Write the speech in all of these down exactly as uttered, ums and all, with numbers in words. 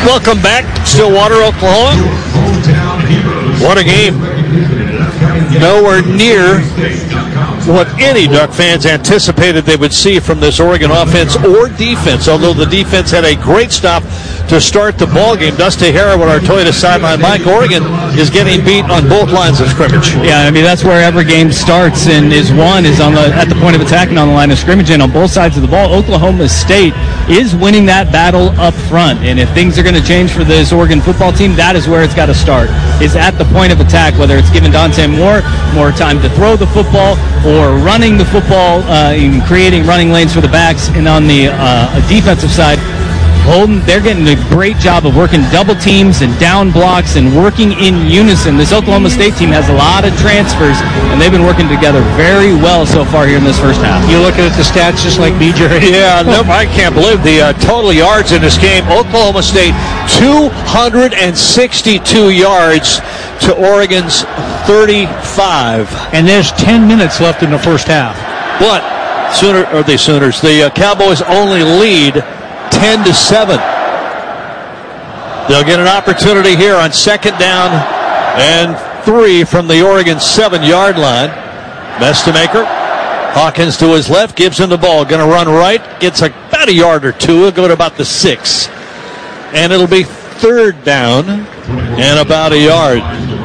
Welcome back, Stillwater, Oklahoma. What a game. Nowhere near what any Duck fans anticipated they would see from this Oregon offense or defense, although the defense had a great stop to start the ball game. Dusty Harrow at our Toyota sideline. Mike, Oregon is getting beat on both lines of scrimmage. Yeah, I mean, that's where every game starts and is won is on the at the point of attack and on the line of scrimmage. And on both sides of the ball, Oklahoma State is winning that battle up front. And if things are going to change for this Oregon football team, that is where it's got to start, is at the point of attack, whether it's giving Dante Moore more time to throw the football or running the football uh, and creating running lanes for the backs. And on the uh, defensive side, Holden, they're getting a great job of working double teams and down blocks and working in unison. This Oklahoma State team has a lot of transfers, and they've been working together very well so far here in this first half. You looking at the stats just like B J? Yeah, no, I can't believe the uh, total yards in this game. Oklahoma State, two hundred sixty-two yards to Oregon's thirty-five. And there's ten minutes left in the first half. But, Sooner, or the Sooners, the uh, Cowboys only lead ten to seven. They'll get an opportunity here on second down and three from the Oregon seven-yard line. Mestemaker, Hawkins to his left, gives him the ball. Going to run right, gets about a yard or two. He'll go to about the six. And it'll be third down and about a yard.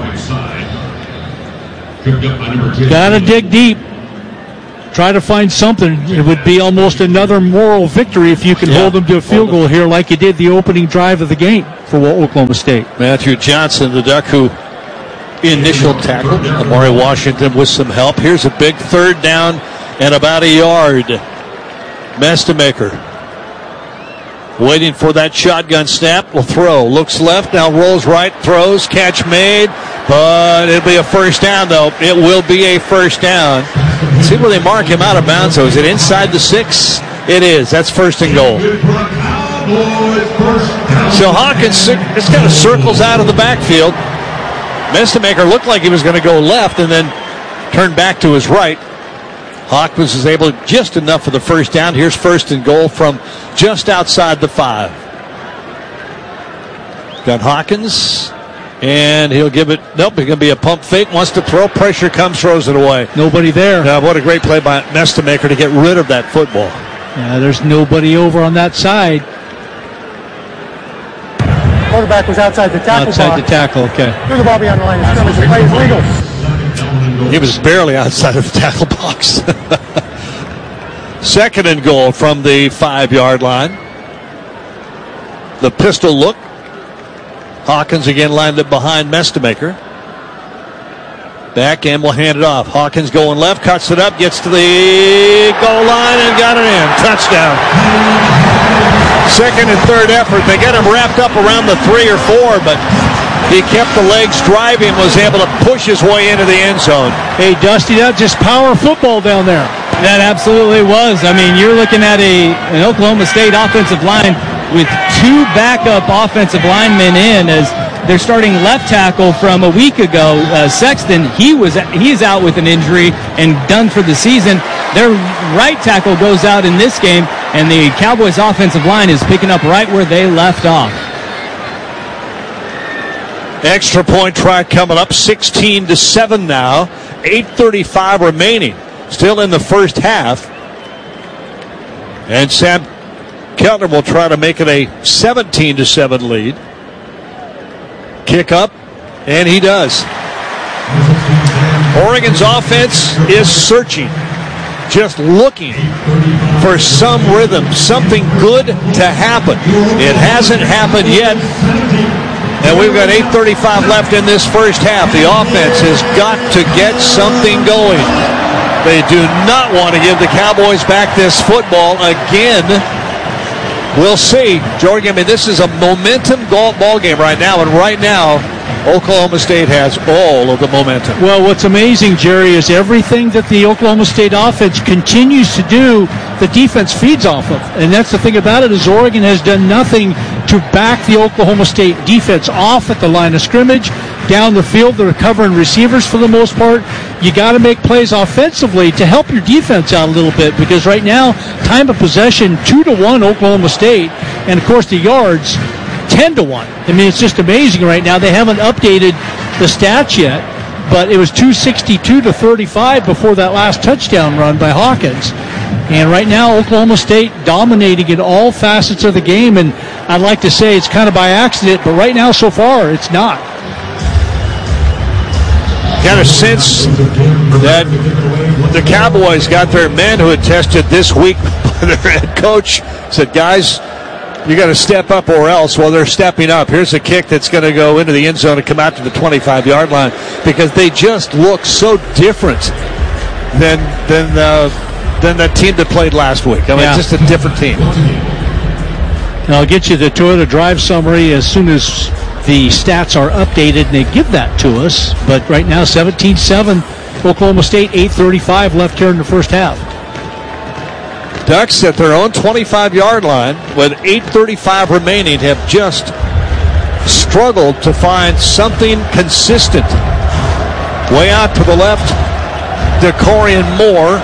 Got to dig deep. Try to find something. It would be almost another moral victory if you can yeah. hold them to a field goal here like you did the opening drive of the game for Oklahoma State. Matthew Johnson, the Duck who initial tackle. Amari Washington with some help. Here's a big third down and about a yard. Mestemaker waiting for that shotgun snap. Will throw. Looks left. Now rolls right. Throws. Catch made. But it'll be a first down, though. It will be a first down. See where they mark him out of bounds. So is it inside the six? It is. That's first and goal. So Hawkins just kind of circles out of the backfield. Mestemaker looked like he was going to go left and then turn back to his right. Hawkins is able to just enough for the first down. Here's first and goal from just outside the five. Got Hawkins, and he'll give it. Nope, it's going to be a pump fake. Wants to throw. Pressure comes, throws it away. Nobody there. Uh, what a great play by Mestemaker to get rid of that football. Yeah, there's nobody over on that side. Quarterback was outside the tackle Outside box. the tackle, okay. Threw the ball beyond the line of scrimmage. The play is legal. He was barely outside of the tackle box. Second and goal from the five-yard line. The pistol look. Hawkins again lined up behind Mestemaker. Back end will hand it off. Hawkins going left, cuts it up, gets to the goal line and got it in. Touchdown. Second and third effort. They got him wrapped up around the three or four, but he kept the legs driving, was able to push his way into the end zone. Hey, Dusty, that's just power football down there. That absolutely was. I mean, you're looking at a an Oklahoma State offensive line with two backup offensive linemen in as they're starting left tackle from a week ago. Uh, Sexton, he was he is out with an injury and done for the season. Their right tackle goes out in this game, and the Cowboys offensive line is picking up right where they left off. Extra point try coming up, sixteen to seven now. eight thirty-five remaining. Still in the first half. And Sam Keltner will try to make it a seventeen to seven lead. Kick up, and he does. Oregon's offense is searching, just looking for some rhythm, something good to happen. It hasn't happened yet. And we've got eight thirty-five left in this first half. The offense has got to get something going. They do not want to give the Cowboys back this football again. We'll see. Jordan, I mean, this is a momentum ball game right now, and right now, Oklahoma State has all of the momentum. Well, what's amazing, Jerry, is everything that the Oklahoma State offense continues to do, the defense feeds off of. And that's the thing about it, is Oregon has done nothing to back the Oklahoma State defense off at the line of scrimmage. Down the field, they're covering receivers for the most part. You got to make plays offensively to help your defense out a little bit, because right now, time of possession, two to one Oklahoma State, and of course the yards, ten to one. I mean, it's just amazing right now. They haven't updated the stats yet, but it was two sixty-two to thirty-five before that last touchdown run by Hawkins. And right now, Oklahoma State dominating in all facets of the game, and I'd like to say it's kind of by accident, but right now, so far, it's not. Got a sense that the Cowboys got their men who had tested this week. Their head coach said, guys, you got to step up or else. Well, they're stepping up. Here's a kick that's going to go into the end zone and come out to the twenty-five-yard line because they just look so different than than uh, than the team that played last week. I mean, Yeah. it's just a different team. And I'll get you the Toyota Drive summary as soon as the stats are updated and they give that to us. But right now, seventeen seven, Oklahoma State, eight thirty-five left here in the first half. Ducks at their own twenty-five-yard line with eight thirty-five remaining have just struggled to find something consistent. Way out to the left, Decorian Moore.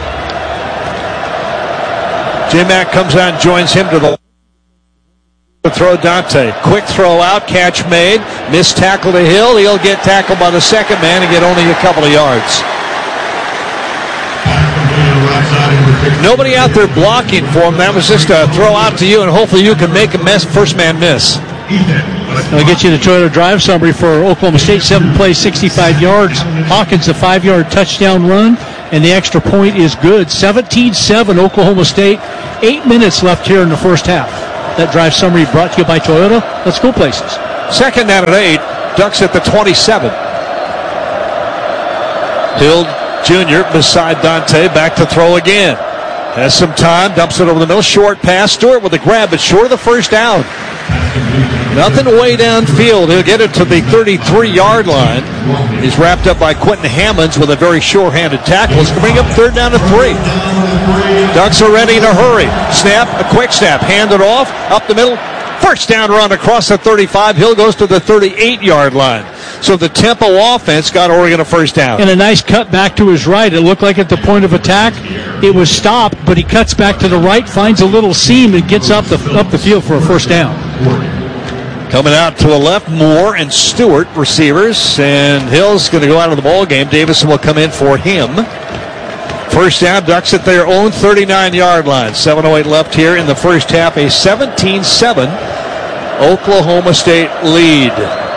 J-Mac comes out and joins him to the throw. Dante. Quick throw out, catch made. Missed tackle to Hill. He'll get tackled by the second man and get only a couple of yards. Nobody out there blocking for him. That was just a throw out to you, and hopefully you can make a miss, first man miss. I'll get you the Toyota Drive summary for Oklahoma State. Seven plays, sixty-five yards. Hawkins, a five-yard touchdown run, and the extra point is good. seventeen seven, Oklahoma State. Eight minutes left here in the first half. That drive summary brought to you by Toyota. Let's go places. Second down at eight. Ducks at the twenty-seven. Hill Junior beside Dante. Back to throw again. Has some time. Dumps it over the middle. Short pass. Stewart with a grab, but short of the first down. Nothing way downfield. He'll get it to the thirty-three-yard line. He's wrapped up by Quentin Hammonds with a very sure-handed tackle. It's going to bring up third down to three. Ducks are ready in a hurry. Snap, a quick snap. Hand it off, up the middle. First down run across the thirty-five. Hill goes to the thirty-eight-yard line. So the Tempo offense got Oregon a first down. And a nice cut back to his right. It looked like at the point of attack it was stopped, but he cuts back to the right, finds a little seam, and gets up the up the field for a first down. Coming out to the left, Moore and Stewart, receivers. And Hill's going to go out of the ball game. Davison will come in for him. First down, Ducks at their own thirty-nine-yard line. seven oh eight left here in the first half. A seventeen seven Oklahoma State lead.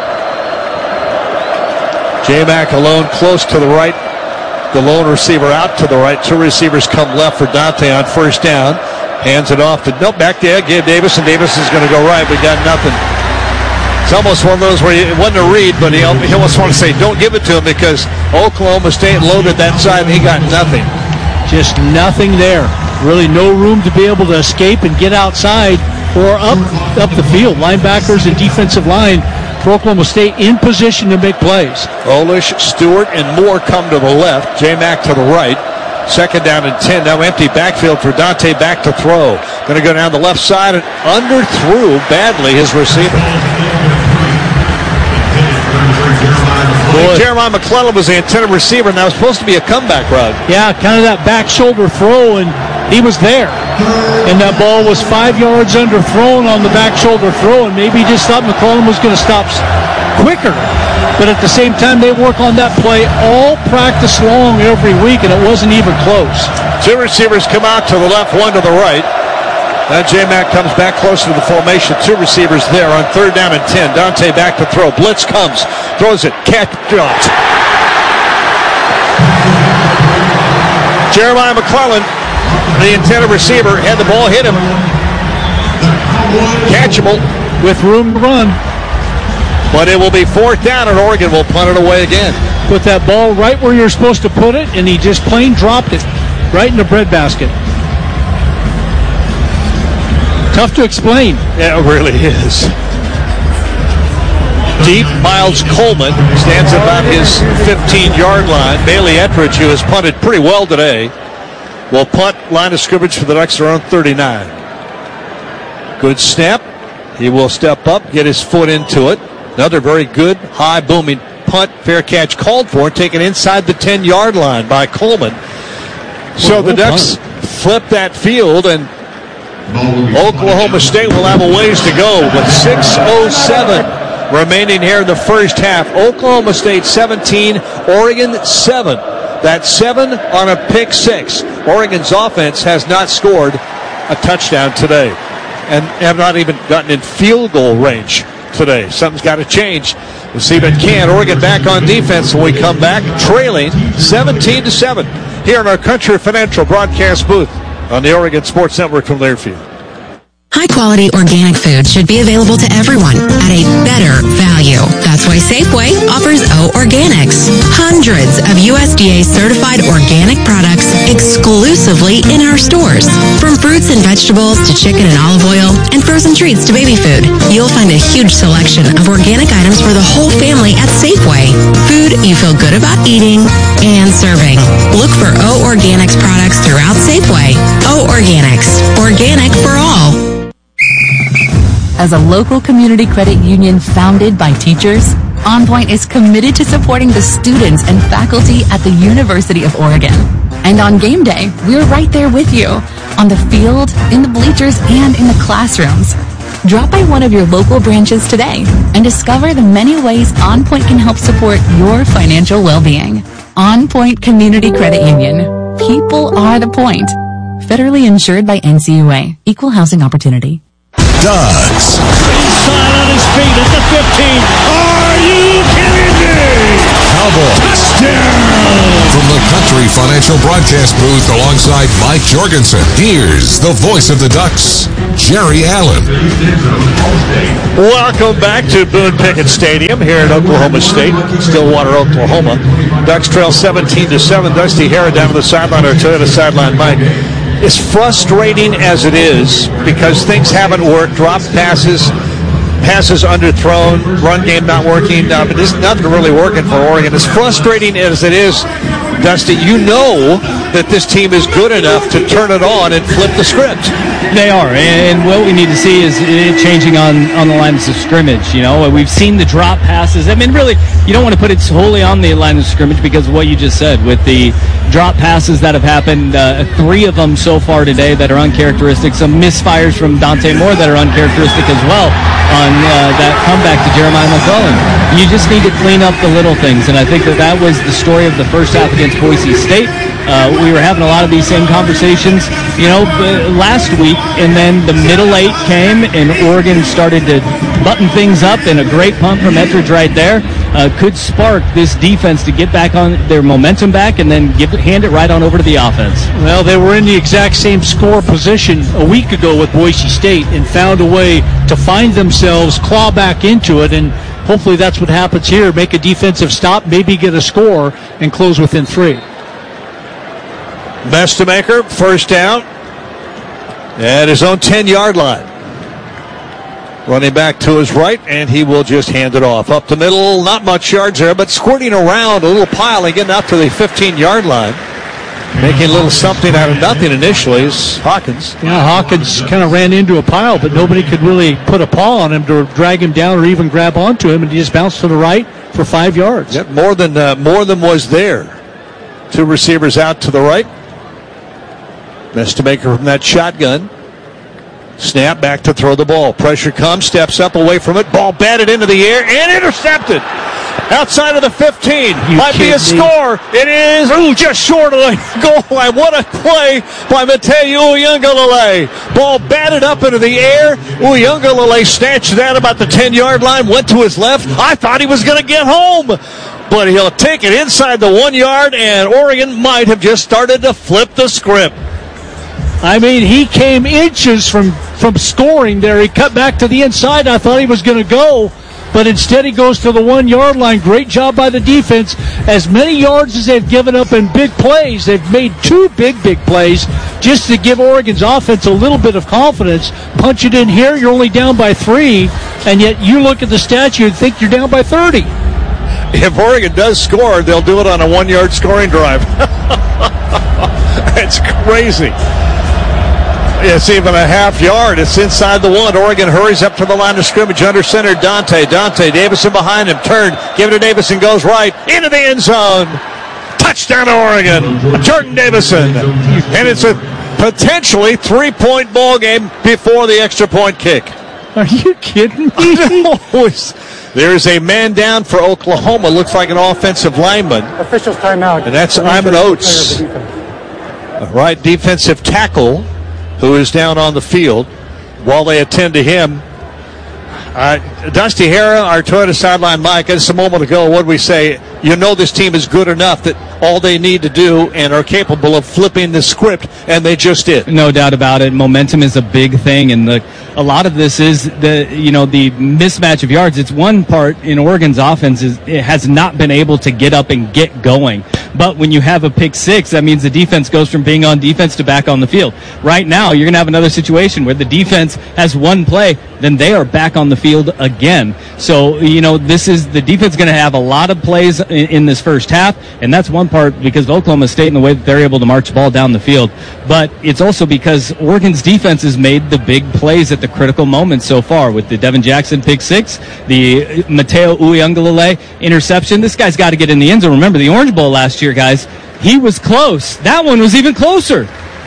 J-Mac alone close to the right. The lone receiver out to the right. Two receivers come left for Dante on first down. Hands it off to, nope, back there. Give Davison. Davison is going to go right. We got nothing. It's almost one of those where it wasn't a read, but he, he almost want to say, don't give it to him because Oklahoma State loaded that side and he got nothing. Just nothing there. Really no room to be able to escape and get outside or up up the field. Linebackers and defensive line for Oklahoma State in position to make plays. Olish, Stewart, and Moore come to the left. J-Mac to the right. Second down and ten. Now empty backfield for Dante back to throw. Going to go down the left side and underthrew badly his receiver. Boy. Jeremiah McClellan was the intended receiver, and that was supposed to be a comeback run. Yeah, kind of that back shoulder throw, and he was there. And that ball was five yards underthrown on the back shoulder throw, and maybe he just thought McClellan was going to stop quicker. But at the same time, they work on that play all practice long every week, and it wasn't even close. Two receivers come out to the left, one to the right. Now J-Mac comes back closer to the formation. Two receivers there on third down and ten. Dante back to throw. Blitz comes. Throws it. Catch. Dropped. Jeremiah McClellan, the intended receiver, had the ball hit him. Catchable. With room to run. But it will be fourth down, and Oregon will punt it away again. Put that ball right where you're supposed to put it, and he just plain dropped it right in the breadbasket. Tough to explain. Yeah, it really is. Deep, Miles Coleman stands about his fifteen-yard line. Bailey Ettridge, who has punted pretty well today, will punt line of scrimmage for the Ducks around thirty-nine. Good snap. He will step up, get his foot into it. Another very good, high, booming punt. Fair catch called for and taken inside the ten-yard line by Coleman. So the Ducks flip that field, and Oklahoma State will have a ways to go with six oh seven remaining here in the first half. Oklahoma State seventeen, Oregon seven. That's seven on a pick six. Oregon's offense has not scored a touchdown today and have not even gotten in field goal range today. Something's got to change. We'll see if it can. Oregon back on defense when we come back, trailing seventeen to seven here in our Country Financial broadcast booth on the Oregon Sports Network from Learfield. High-quality organic food should be available to everyone at a better value. That's why Safeway offers O Organics. Hundreds of U S D A-certified organic products exclusively in our stores. From fruits and vegetables to chicken and olive oil and frozen treats to baby food, you'll find a huge selection of organic items for the whole family at Safeway. Food you feel good about eating and serving. Look for O Organics products throughout Safeway. O Organics. Organic for all. As a local community credit union founded by teachers, OnPoint is committed to supporting the students and faculty at the University of Oregon. And on game day, we're right there with you, on the field, in the bleachers, and in the classrooms. Drop by one of your local branches today and discover the many ways OnPoint can help support your financial well-being. OnPoint Community Credit Union. People are the point. Federally insured by N C U A. Equal housing opportunity. Dogs. Inside on his feet at the fifteen. Are you kidding me? Cowboys. Touchdown! From the Country Financial broadcast booth alongside Mike Jorgensen, here's the voice of the Ducks, Jerry Allen. Welcome back to Boone Pickett Stadium here in Oklahoma State, Stillwater, Oklahoma. Ducks trail seventeen to seven. Dusty Hara down to the sideline, or Toyota sideline, Mike. As frustrating as it is, because things haven't worked, drop passes, passes underthrown, run game not working, uh, but there's nothing really working for Oregon. As frustrating as it is, Dusty, you know that this team is good enough to turn it on and flip the script. They are, and what we need to see is it changing on, on the lines of scrimmage. You know, we've seen the drop passes. I mean, really, you don't want to put it wholly on the line of scrimmage because of what you just said with the drop passes that have happened. Uh, three of them so far today that are uncharacteristic. Some misfires from Dante Moore that are uncharacteristic as well on uh, that comeback to Jeremiah McClellan. You just need to clean up the little things, and I think that that was the story of the first half against Boise State. Uh, we were having a lot of these same conversations, you know, last week, and then the middle eight came, and Oregon started to button things up, and a great punt from Ettridge right there uh, could spark this defense to get back on their momentum back and then give hand it right on over to the offense. Well, they were in the exact same score position a week ago with Boise State and found a way to find themselves, claw back into it, and hopefully that's what happens here. Make a defensive stop, maybe get a score, and close within three. Mestemaker, first down at his own ten-yard line. Running back to his right, and he will just hand it off. Up the middle, not much yards there, but squirting around, a little pile and getting out to the fifteen-yard line. Making a little something out of nothing initially is Hawkins. Yeah, Hawkins kind of ran into a pile, but nobody could really put a paw on him to drag him down or even grab onto him, and he just bounced to the right for five yards. Yep, more than, uh, more than was there. Two receivers out to the right. Mestemaker from that shotgun. Snap back to throw the ball. Pressure comes, steps up away from it. Ball batted into the air and intercepted. Outside of the fifteen. You Might be a score. It is ooh, just short of the goal line. What a play by Mateo Uyunglele. Ball batted up into the air. Uyunglele snatched that about the ten-yard line, went to his left. I thought he was going to get home. But he'll take it inside the one yard, and Oregon might have just started to flip the script. I mean, he came inches from, from scoring there. He cut back to the inside. I thought he was going to go, but instead he goes to the one-yard line. Great job by the defense. As many yards as they've given up in big plays, they've made two big, big plays just to give Oregon's offense a little bit of confidence. Punch it in here, you're only down by three, and yet you look at the stats, you'd think you're down by thirty. If Oregon does score, they'll do it on a one-yard scoring drive. It's crazy. It's even a half yard. It's inside the one. Oregon hurries up to the line of scrimmage under center. Dante. Dante. Davison behind him. Turn. Give it to Davison. Goes right. Into the end zone. Touchdown Oregon. Jordan Davison. And it's a potentially three-point ball game before the extra point kick. Are you kidding me? There's a man down for Oklahoma. Looks like an offensive lineman. Officials timeout. And that's Iman Oates, a right defensive tackle, who is down on the field while they attend to him. Uh, Dusty Hara, our Toyota sideline Mike, just a moment ago, what did we say? You know this team is good enough that all they need to do and are capable of flipping the script, and they just did. No doubt about it. Momentum is a big thing, and the, a lot of this is the you know the mismatch of yards. It's one part in Oregon's offense is it has not been able to get up and get going. But when you have a pick six, that means the defense goes from being on defense to back on the field. Right now, you're going to have another situation where the defense has one play, then they are back on the field again. So, you know, this is the defense going to have a lot of plays in, in this first half, and that's one part because of Oklahoma State and the way that they're able to march the ball down the field. But it's also because Oregon's defense has made the big plays at the critical moments so far with the Devin Jackson pick six, the Mateo Uyunglele interception. This guy's got to get in the end zone. Remember the Orange Bowl last year, guys. He was close. That one was even closer.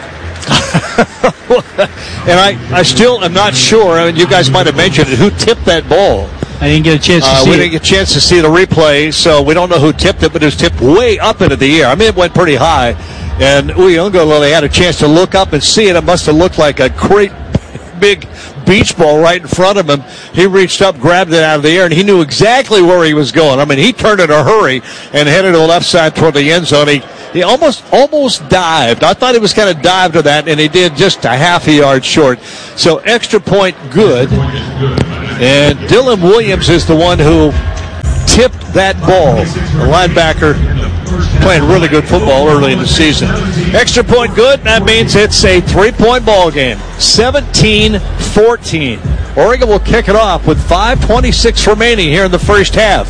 And I, I still am not sure. I mean, you guys might have mentioned it. Who tipped that ball? I didn't get a chance to uh, see we it. didn't get a chance to see the replay, so we don't know who tipped it, but it was tipped way up into the air. I mean, it went pretty high. And Uyunglele had a chance to look up and see it. It must have looked like a great big beach ball right in front of him. He reached up, grabbed it out of the air, and he knew exactly where he was going. I mean, he turned in a hurry and headed to the left side toward the end zone. He, he almost almost dived. I thought he was going to dive to that, and he did just a half a yard short. So extra point good. And Dylan Williams is the one who tipped that ball. The linebacker playing really good football early in the season. Extra point good. That means it's a three-point ball game. seventeen fourteen. Oregon will kick it off with five twenty-six remaining here in the first half.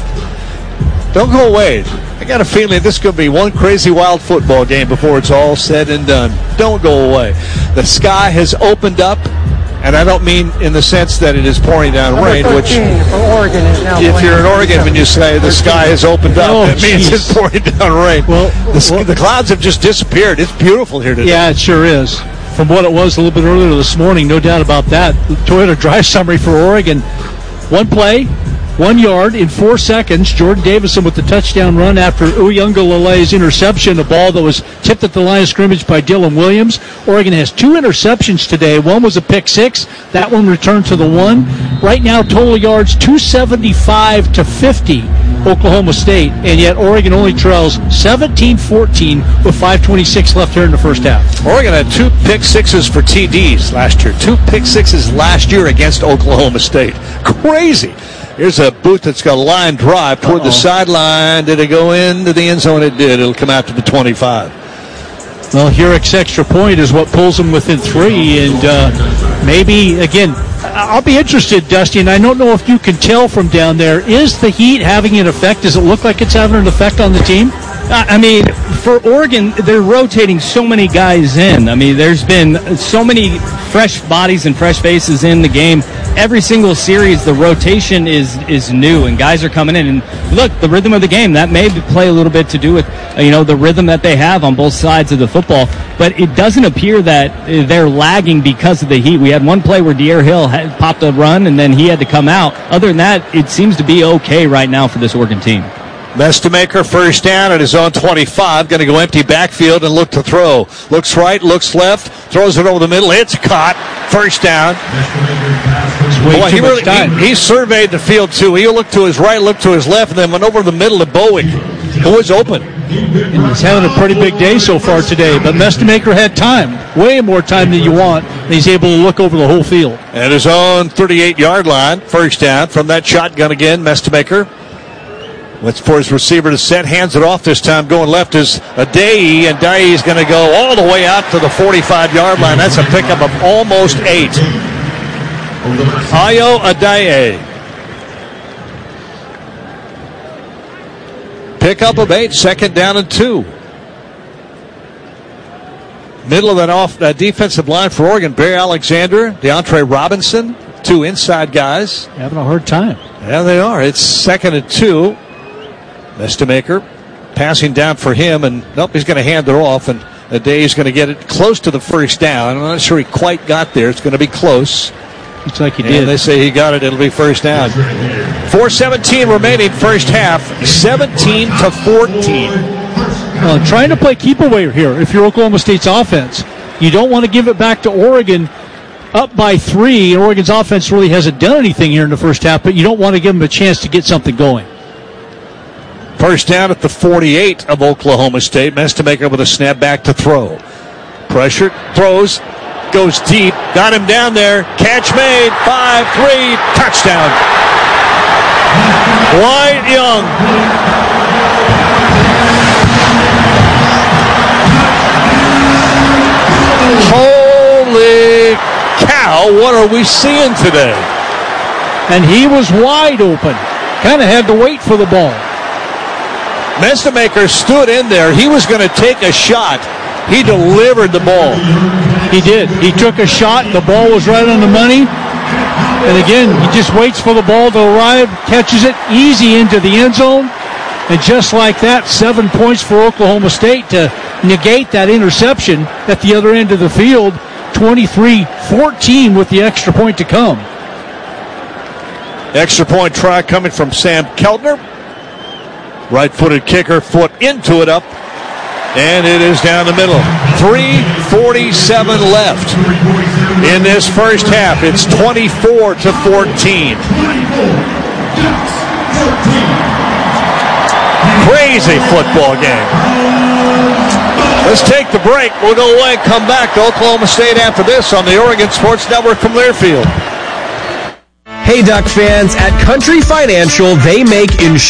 Don't go away. I got a feeling this could be one crazy wild football game before it's all said and done. Don't go away. The sky has opened up, and I don't mean in the sense that it is pouring down Number rain, which for Oregon is now if you're in Oregon when you say the sky has opened up, Oh, it means geez. it's pouring down rain. Well, the, well- the clouds have just disappeared. It's beautiful here today. Yeah, it sure is. From what it was a little bit earlier this morning, no doubt about that. The Toyota drive summary for Oregon. One play, one yard in four seconds. Jordan Davison with the touchdown run after Uyunglele's interception, a ball that was tipped at the line of scrimmage by Dylan Williams. Oregon has two interceptions today. One was a pick six. That one returned to the one. Right now, total yards two seventy-five to fifty. Oklahoma State, and yet Oregon only trails seventeen fourteen with five twenty-six left here in the first half. Oregon had two pick sixes for T Ds last year. Two pick sixes last year against Oklahoma State. Crazy. Here's a boot that's got a line drive toward Uh-oh. the sideline. Did it go into the end zone? It did. It'll come out to the twenty-five. Well, Hurrick's extra point is what pulls them within three, and uh, maybe, again, I'll be interested, Dusty, and I don't know if you can tell from down there, is the heat having an effect? Does it look like it's having an effect on the team? I mean, for Oregon, they're rotating so many guys in. I mean, there's been so many fresh bodies and fresh faces in the game. Every single series, the rotation is is new, and guys are coming in. And look, the rhythm of the game, that may play a little bit to do with, you know, the rhythm that they have on both sides of the football. But it doesn't appear that they're lagging because of the heat. We had one play where De'Aaron Hill had popped a run, and then he had to come out. Other than that, it seems to be okay right now for this Oregon team. Mestemaker first down at his own twenty-five. Going to go empty backfield and look to throw. Looks right, looks left, throws it over the middle. It's caught. First down. Way Boy, too he, much really, time. he, he surveyed the field, too. He looked to his right, looked to his left, and then went over the middle to Bowick, who was open. And he's having a pretty big day so far today, but Mestemaker had time, way more time than you want, and he's able to look over the whole field. At his own thirty-eight-yard line, first down from that shotgun again, Mestemaker. Waits for his receiver to set, hands it off this time. Going left is Adai, and Adai is going to go all the way out to the forty-five-yard line. That's a pickup of almost eight. Ayo Adai. Pickup of eight, second down and two. Middle of that off that defensive line for Oregon, Barry Alexander, DeAndre Robinson, two inside guys. Having a hard time. Yeah, they are. It's second and two. Mestemaker passing down for him, and nope, he's going to hand it off, and Aday's going to get it close to the first down. I'm not sure he quite got there. It's going to be close. Looks like he and did. They say he got it. It'll be first down. four seventeen remaining first half. seventeen to fourteen. Uh, trying to play keep away here if you're Oklahoma State's offense. You don't want to give it back to Oregon up by three. Oregon's offense really hasn't done anything here in the first half, but you don't want to give them a chance to get something going. First down at the forty-eight of Oklahoma State. Mestamaker with a snap back to throw. Pressure, throws, goes deep. Got him down there. Catch made. five three. Touchdown. Wyatt Young. Holy cow, what are we seeing today? And he was wide open. Kind of had to wait for the ball. Mestamaker stood in there. He was going to take a shot. He delivered the ball. He did. He took a shot. The ball was right on the money. And again, he just waits for the ball to arrive, catches it easy into the end zone. And just like that, seven points for Oklahoma State to negate that interception at the other end of the field. twenty-three fourteen with the extra point to come. Extra point try coming from Sam Keltner. Right-footed kicker, foot into it up, and it is down the middle. three forty-seven left in this first half. It's twenty-four to fourteen. Crazy football game. Let's take the break. We'll go away and come back to Oklahoma State after this on the Oregon Sports Network from Learfield. Hey, Duck fans, at Country Financial, they make insurance